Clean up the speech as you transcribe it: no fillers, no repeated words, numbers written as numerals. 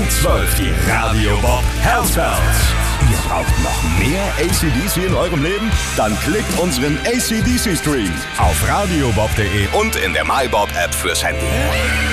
12 die Radio Bob Health Bells. Ihr braucht noch mehr AC/DC in eurem Leben? Dann klickt unseren AC/DC Stream auf radiobob.de und in der MyBob App fürs Handy.